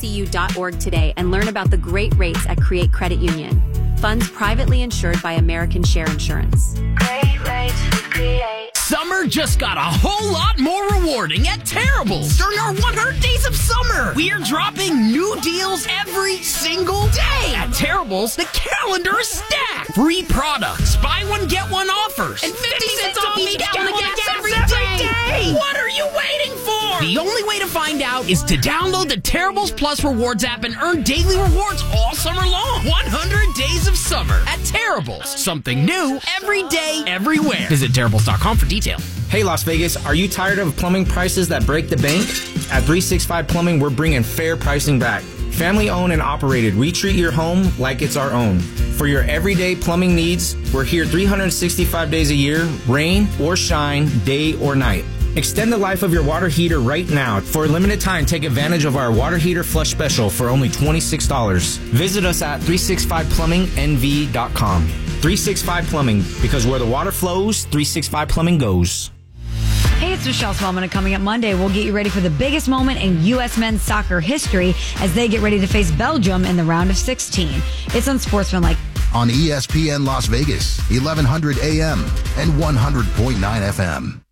CU.org today and learn about the great rates at Create Credit Union. Funds privately insured by American Share Insurance. Great rates with Create. Summer just got a whole lot more rewarding at Terrible's. During our 100 Days of Summer, we are dropping new deals every single day. At Terrible's, the calendar is stacked. Free products, buy one, get one offers, and 50 cents off each gallon of gas every day. What are you waiting for? The only way to find out is to download the Terrible's Plus Rewards app and earn daily rewards all summer long. 100 Days of Summer at Terrible's. Something new every day, everywhere. Visit Terrible's.com for details. Hey Las Vegas, are you tired of plumbing prices that break the bank? At 365 Plumbing, we're bringing fair pricing back. Family owned and operated, we treat your home like it's our own. For your everyday plumbing needs, we're here 365 days a year, rain or shine, day or night. Extend the life of your water heater right now. For a limited time, take advantage of our water heater flush special for only $26. Visit us at 365plumbingnv.com. 365 Plumbing, because where the water flows, 365 Plumbing goes. Hey, it's Michelle Smallman, and coming up Monday, we'll get you ready for the biggest moment in U.S. men's soccer history as they get ready to face Belgium in the round of 16. It's Unsportsmanlike. On ESPN Las Vegas, 1100 AM and 100.9 FM.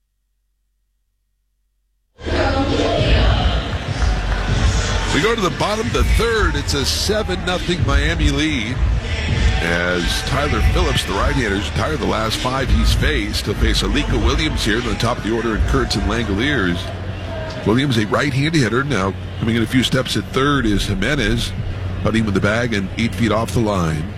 We go to the bottom of the third. It's a 7-0 Miami lead. As Tyler Phillips, the right-handers, retired the last 5 he's faced. He'll face Alika Williams here at the top of the order, and Kurtz and Langoliers. Williams, a right-handed hitter. Now, coming in a few steps at third is Jimenez, putting with the bag and 8 feet off the line.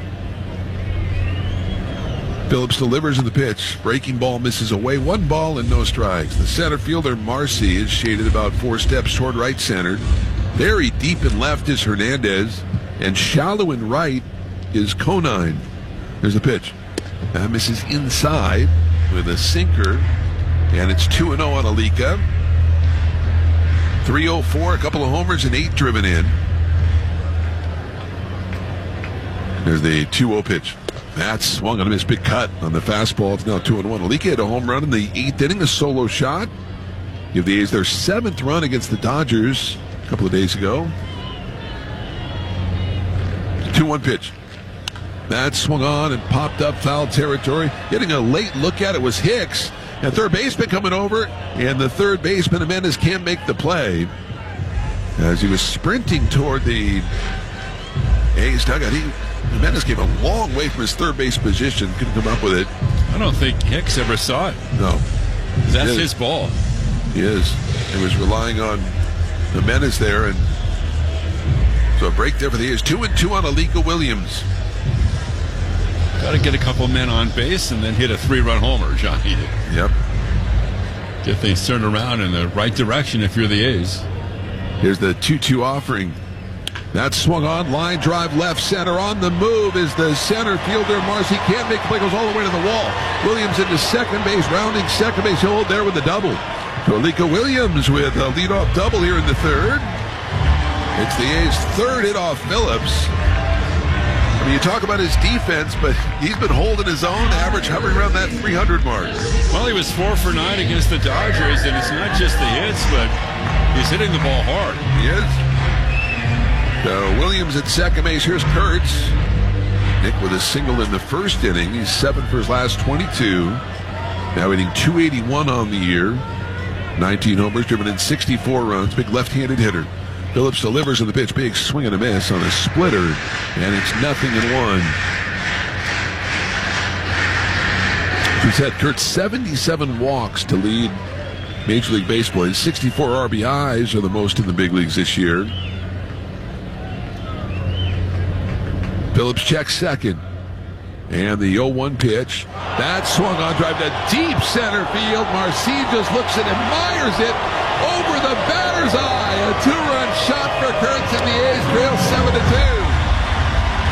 Phillips delivers in the pitch. Breaking ball misses away. 1 ball and no strikes. The center fielder, Marcy, is shaded about 4 steps toward right center. Very deep in left is Hernandez. And shallow in right is Conine. There's the pitch. That misses inside with a sinker. And it's 2-0 on Alika. 304, a couple of homers and 8 driven in. There's the 2-0 pitch. That's swung on a miss, big cut on the fastball. It's now 2-1. Alika had a home run in the 8th inning, a solo shot. Give the A's their 7th run against the Dodgers a couple of days ago. 2-1 pitch. That swung on and popped up foul territory. Getting a late look at it was Hicks. And third baseman coming over. And the third baseman, Jimenez, can't make the play. As he was sprinting toward the A's dugout, Jimenez came a long way from his third base position. Couldn't come up with it. I don't think Hicks ever saw it. No. That's his ball. He is. He was relying on Jimenez there. And so a break there for the A's. 2-2 on Alika Williams. Got to get a couple men on base and then hit a 3-run homer, Johnny. Yep. Get things turned around in the right direction if you're the A's. Here's the 2-2 offering. That swung on, line drive left center. On the move is the center fielder, Marcy. Can't make the play, goes all the way to the wall. Williams into second base, rounding second base. He'll hold there with the double. So Alika Williams with a leadoff double here in the third. It's the A's third hit off Phillips. I mean, you talk about his defense, but he's been holding his own, average hovering around that 300 mark. Well, he was 4 for 9 against the Dodgers, and it's not just the hits, but he's hitting the ball hard. He is. So Williams at second base. Here's Kurtz. Nick with a single in the first inning. He's 7 for his last 22. Now hitting .281 on the year. 19 homers, driven in 64 runs. Big left-handed hitter. Phillips delivers in the pitch. Big swing and a miss on a splitter. And it's 0-1. He's had Kurtz 77 walks to lead Major League Baseball. His 64 RBIs are the most in the big leagues this year. Phillips checks second. And the 0-1 pitch. That swung on, drive to deep center field. Marcy just looks and admires it over the batter's eye. A 2-run shot for Kurtz, and the A's trail 7-2.